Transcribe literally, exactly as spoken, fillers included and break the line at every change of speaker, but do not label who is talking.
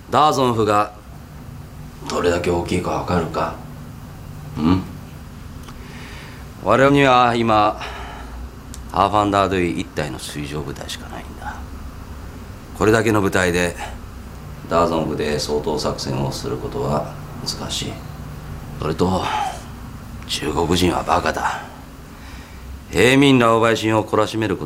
ダーゾンフがどれだけ大きいか分かるか？うん。我々には今ハーファンダードイ一体の水上部隊しかないんだ。これだけの部隊でダーゾンフで掃討作戦をすることは難しい。それと中国人はバカだ。平民ラオバイシンを懲らしめること